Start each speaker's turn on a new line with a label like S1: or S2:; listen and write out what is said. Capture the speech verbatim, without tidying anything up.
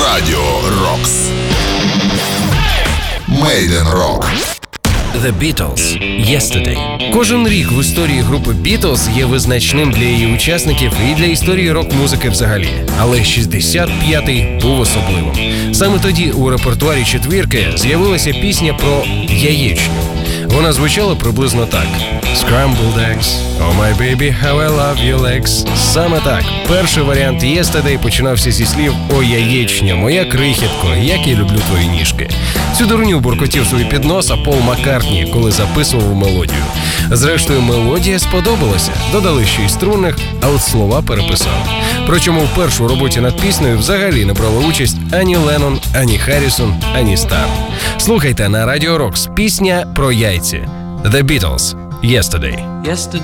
S1: Радіо Рокс. Made in Rock.
S2: The Beatles. Yesterday. Кожен рік в історії групи Beatles є визначним для її учасників і для історії рок-музики взагалі. Але шістдесят п'ятий був особливим. Саме тоді у репертуарі четвірки з'явилася пісня про яєчню. Вона звучала приблизно так: Scrambled eggs, oh my baby, how I love your legs. Саме так. Перший варіант Yesterday починався зі слів «О, яєчня, моя крихітко, як я люблю твої ніжки». Цю дурню буркотів собі під нос а Пол Маккартні, коли записував мелодію. Зрештою, мелодія сподобалася, додали ще й струнних, а от слова переписав. Причому в першу роботі над піснею взагалі не брали участь ані Леннон, ані Харрісон, ані Стар. Слухайте на Радіо Рокс пісня про яйці. The Beatles. Yesterday.
S3: Yesterday